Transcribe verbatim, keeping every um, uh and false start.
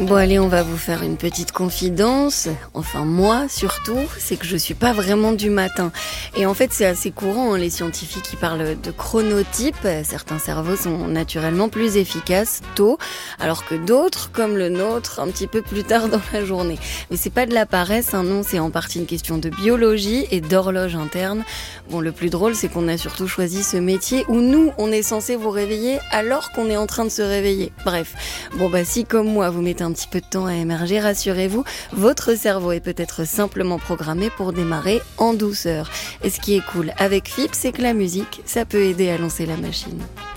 Bon allez, on va vous faire une petite confidence, enfin moi surtout, c'est que je suis pas vraiment du matin. Et en fait c'est assez courant, hein, les scientifiques qui parlent de chronotype, certains cerveaux sont naturellement plus efficaces tôt, alors que d'autres, comme le nôtre, un petit peu plus tard dans la journée. Mais c'est pas de la paresse, hein, non, c'est en partie une question de biologie et d'horloge interne. Bon, le plus drôle c'est qu'on a surtout choisi ce métier où nous, on est censé vous réveiller alors qu'on est en train de se réveiller. Bref, bon bah si comme moi vous mettez un petit peu de temps à émerger, rassurez-vous, votre cerveau est peut-être simplement programmé pour démarrer en douceur. Et ce qui est cool avec F I P, c'est que la musique, ça peut aider à lancer la machine.